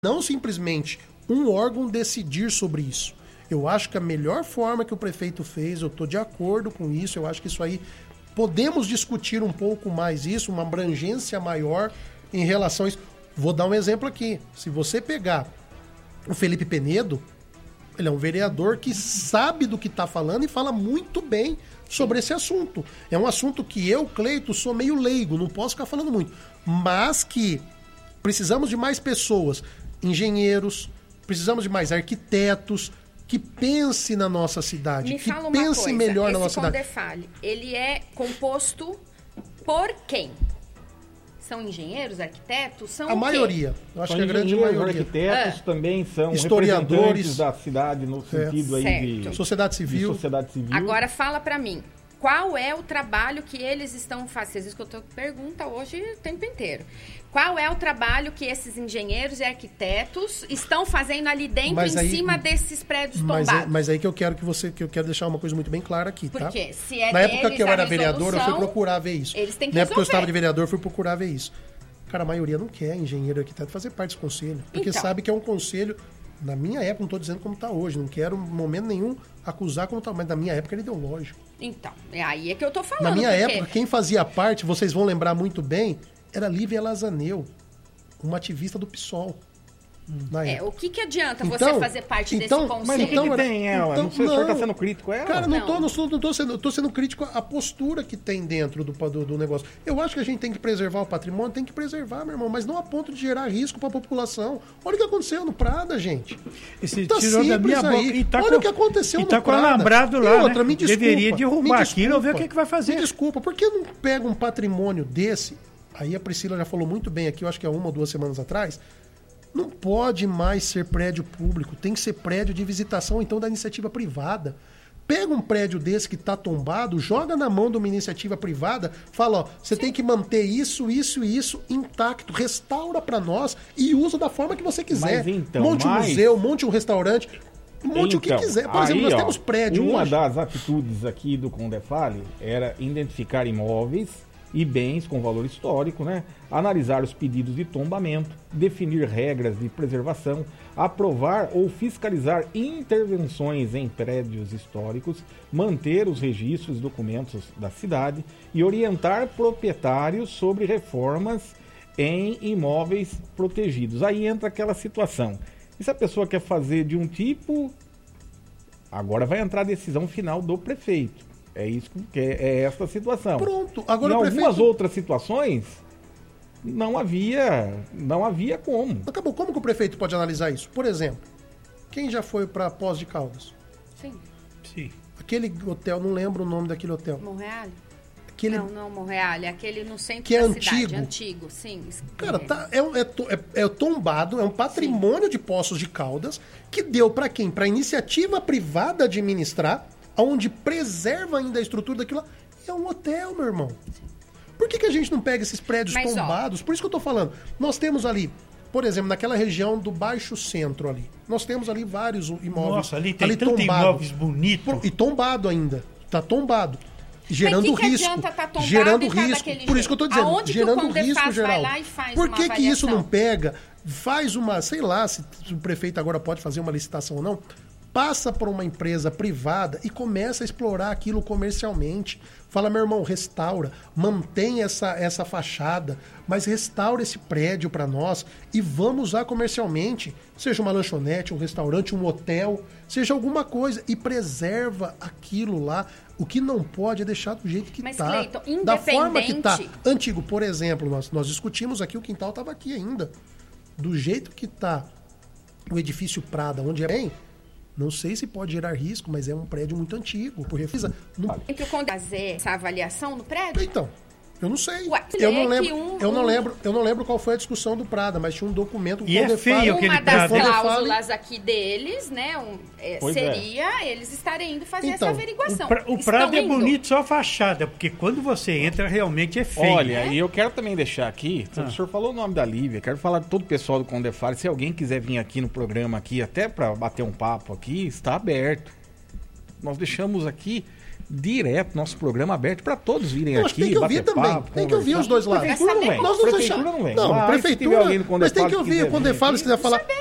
não simplesmente um órgão decidir sobre isso. Eu acho que a melhor forma que o prefeito fez, eu estou de acordo com isso, eu acho que isso aí, podemos discutir um pouco mais isso, uma abrangência maior em relação a isso. Vou dar um exemplo aqui. Se você pegar o Felipe Penedo, ele é um vereador que sabe do que está falando e fala muito bem sobre esse assunto. É um assunto que eu, Cleito, sou meio leigo, não posso ficar falando muito. Mas que precisamos de mais pessoas, engenheiros, precisamos de mais arquitetos, que pense na nossa cidade, que pense melhor na nossa cidade. Esse Condefale, ele é composto por quem? São engenheiros, arquitetos? São a maioria. Eu acho que a grande maioria. Arquitetos também são historiadores da cidade, no sentido aí de sociedade civil. Agora fala pra mim, qual é o trabalho que eles estão fazendo? Vocês escutam pergunta hoje o tempo inteiro. Qual é o trabalho que esses engenheiros e arquitetos estão fazendo ali dentro, cima desses prédios tombados? Mas aí que eu quero que eu quero deixar uma coisa muito bem clara aqui, tá? Porque se é na época que eu era vereador, eu fui procurar ver isso. Eles têm que na época que eu estava de vereador, eu fui procurar ver isso. Cara, a maioria não quer engenheiro e arquiteto fazer parte desse conselho. Porque então, sabe que é um conselho, na minha época, não estou dizendo como está hoje, não quero em momento nenhum acusar como está, mas na minha época era ideológico. Então, aí é que eu tô falando. Na minha época, quem fazia parte, vocês vão lembrar muito bem, era Lívia Lazaneu, uma ativista do PSOL. O que adianta você fazer parte desse conselho? Mas o que tem ela? Não sei se o senhor está sendo crítico a ela. Cara, não tô sendo crítico à postura que tem dentro do negócio. Eu acho que a gente tem que preservar o patrimônio, tem que preservar, meu irmão, mas não a ponto de gerar risco para a população. Olha o que aconteceu no Prada, gente. Esse tirou da minha boca. Olha o que aconteceu no Prada. E tá com alambrado lá, outra, me desculpa, deveria derrubar aquilo ou ver o que vai fazer. Me desculpa, por que não pega um patrimônio desse? Aí a Priscila já falou muito bem aqui, eu acho que há 1 ou 2 semanas atrás. Não pode mais ser prédio público, tem que ser prédio de visitação, então da iniciativa privada. Pega um prédio desse que está tombado, joga na mão de uma iniciativa privada, fala, ó, você tem que manter isso intacto, restaura para nós e usa da forma que você quiser. Monte um museu, monte um restaurante, monte o que quiser. Por exemplo, nós temos prédio hoje. Uma das atitudes aqui do Condefale era identificar imóveis e bens com valor histórico, né? Analisar os pedidos de tombamento, definir regras de preservação, aprovar ou fiscalizar intervenções em prédios históricos, manter os registros e documentos da cidade e orientar proprietários sobre reformas em imóveis protegidos. Aí entra aquela situação. E se a pessoa quer fazer de um tipo, agora vai entrar a decisão final do prefeito. É isso que é essa situação. Pronto. Agora em algumas outras situações, não havia como. Acabou. Como que o prefeito pode analisar isso? Por exemplo, quem já foi para Poços de Caldas? Sim. Aquele hotel, não lembro o nome daquele hotel. Monreal? Aquele... Não, Monreal. Aquele no centro que da antigo. cidade. Antigo, sim. Cara, é tombado, é um patrimônio de Poços de Caldas que deu para quem? Para iniciativa privada administrar, onde preserva ainda a estrutura daquilo lá. É um hotel, meu irmão. Por que a gente não pega esses prédios tombados? Por isso que eu tô falando. Nós temos ali, por exemplo, naquela região do Baixo Centro ali, nós temos ali vários imóveis. Nossa, ali tem tantos imóveis bonitos. E tombado ainda. Tá tombado. Gerando risco. Tá gerando risco. Por isso que eu tô dizendo, aonde gerando que o risco geral. Vai lá e faz Por que uma que isso não pega, faz uma, sei lá, se o prefeito agora pode fazer uma licitação ou não, passa por uma empresa privada e começa a explorar aquilo comercialmente. Fala, meu irmão, restaura, mantém essa fachada, mas restaura esse prédio para nós e vamos usar comercialmente, seja uma lanchonete, um restaurante, um hotel, seja alguma coisa, e preserva aquilo lá. O que não pode é deixar do jeito que está. Cleiton, da forma que está. Antigo, por exemplo, nós discutimos aqui, o quintal estava aqui ainda. Do jeito que está o edifício Prada, onde é bem... Não sei se pode gerar risco, mas é um prédio muito antigo. Porque tem que fazer essa avaliação no prédio? Então, eu não sei. Eu não lembro qual foi a discussão do Prada, mas tinha um documento. E é feio aquele Prada. Uma das cláusulas aqui deles, né, seria eles estarem indo fazer essa averiguação. O Prada é bonito só a fachada, porque quando você entra, realmente é feio. Olha, e eu quero também deixar aqui, o senhor falou o nome da Lívia, quero falar de todo o pessoal do Condefale, se alguém quiser vir aqui no programa, aqui até para bater um papo aqui, está aberto. Nós deixamos aqui direto, nosso programa aberto para todos virem Eu acho que aqui. tem que ouvir bater também. papo, Tem que ouvir os dois lados. Prefeitura não vem. Nós não Prefeitura deixamos. não vem. Não, Mas se tiver prefeitura. alguém do Mas tem Condefale que ouvir quiser o Condefale, vir se quiser falar.